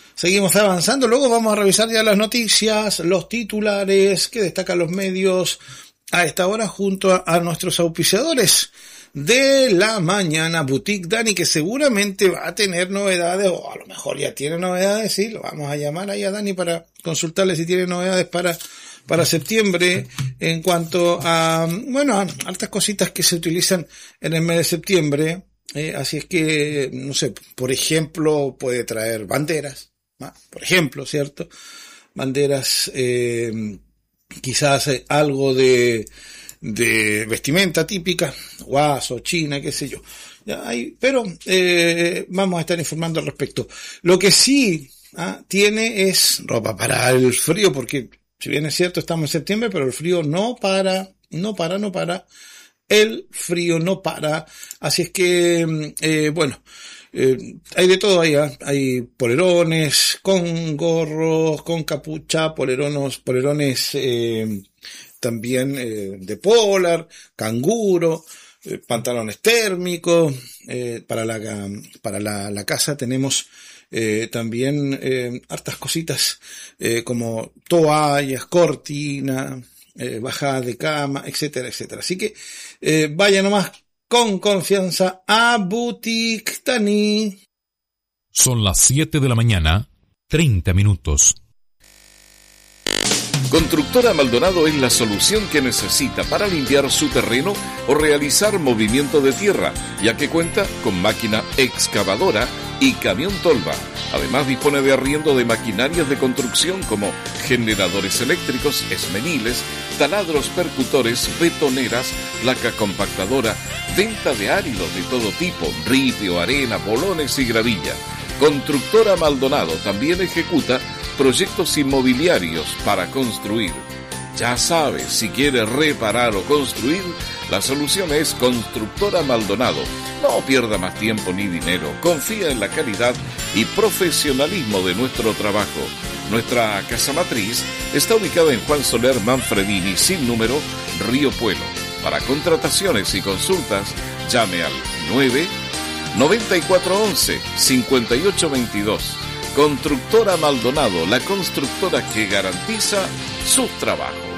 Seguimos avanzando, luego vamos a revisar ya las noticias, los titulares que destacan los medios a esta hora junto a nuestros auspiciadores de la mañana, Boutique Dani, que seguramente va a tener novedades, o a lo mejor ya tiene novedades, sí, lo vamos a llamar ahí a Dani para consultarle si tiene novedades para septiembre en cuanto a, bueno, a hartas cositas que se utilizan en el mes de septiembre, así es que, no sé, por ejemplo, puede traer banderas, por ejemplo, ¿cierto? Banderas, quizás algo de vestimenta típica, guaso, china, qué sé yo. Ya hay, pero vamos a estar informando al respecto. Lo que sí tiene es ropa para el frío, porque si bien es cierto estamos en septiembre, pero el frío no para. El frío no para. Así es que, bueno, hay de todo ahí, hay polerones con gorros, con capucha, polerones también de polar, canguro, pantalones térmicos, para la casa tenemos también hartas cositas como toallas, cortina, bajada de cama, etcétera, etcétera. Así que vaya nomás con confianza a Boutique Dani. Son las 7 de la mañana, 30 minutos. Constructora Maldonado es la solución que necesita para limpiar su terreno o realizar movimiento de tierra, ya que cuenta con máquina excavadora y camión tolva. Además dispone de arriendo de maquinarias de construcción como generadores eléctricos, esmeniles, taladros percutores, betoneras, placa compactadora, venta de áridos de todo tipo, ripio, arena, bolones y gravilla. Constructora Maldonado también ejecuta proyectos inmobiliarios para construir. Ya sabes, si quieres reparar o construir, la solución es Constructora Maldonado. No pierda más tiempo ni dinero, confía en la calidad y profesionalismo de nuestro trabajo. Nuestra casa matriz está ubicada en Juan Soler Manfredini, sin número, Río Puelo. Para contrataciones y consultas, llame al 9-9411-5822. Constructora Maldonado, la constructora que garantiza sus trabajos.